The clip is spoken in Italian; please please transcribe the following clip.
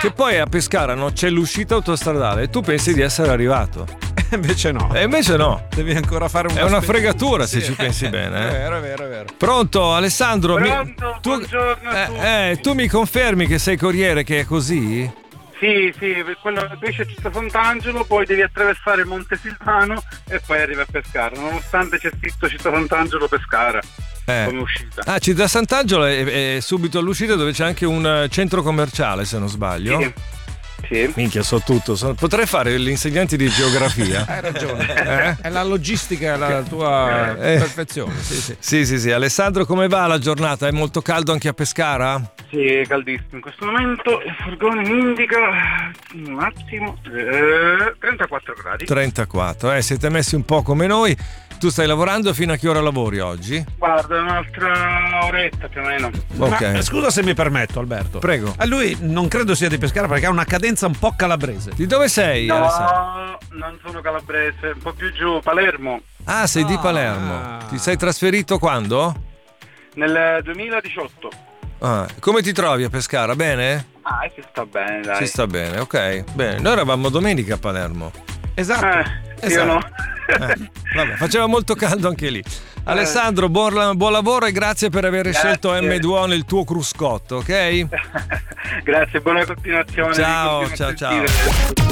che poi a Pescara non c'è l'uscita autostradale e tu pensi di essere arrivato. Invece no. E invece no. Devi ancora fare È una fregatura se ci pensi bene. È vero. Pronto, Alessandro? Pronto, buongiorno a tutti. Tu mi confermi che sei corriere, che è così? Sì, per quello qui c'è Città Sant'Angelo, poi devi attraversare Montesilvano e poi arrivi a Pescara, nonostante c'è scritto Città Sant'Angelo Pescara come uscita. Ah, Città Sant'Angelo è subito all'uscita, dove c'è anche un centro commerciale, se non sbaglio. Sì. Minchia, so tutto. Potrei fare l'insegnante di geografia. Hai ragione. È la logistica la tua perfezione. Sì. Alessandro, come va la giornata? È molto caldo anche a Pescara? Sì, è caldissimo. In questo momento il furgone mi indica un attimo 34 gradi. 34, siete messi un po' come noi. Tu stai lavorando, fino a che ora lavori oggi? Guarda, un'altra oretta più o meno. Ok. Ma, scusa se mi permetto, Alberto. Prego. A lui non credo sia di Pescara perché ha una cadenza un po' calabrese. Di dove sei, Alessandro? No, non sono calabrese, un po' più giù, Palermo. Ah, sei di Palermo. Ti sei trasferito quando? Nel 2018. Ah, come ti trovi a Pescara? Bene? Ah, si sta bene, dai. Si sta bene, ok. Bene, noi eravamo domenica a Palermo. Esatto. Io no. Vabbè, faceva molto caldo anche lì. Alessandro, buon lavoro e grazie per aver scelto M2 nel tuo cruscotto, ok? Grazie, buona continuazione. Ciao.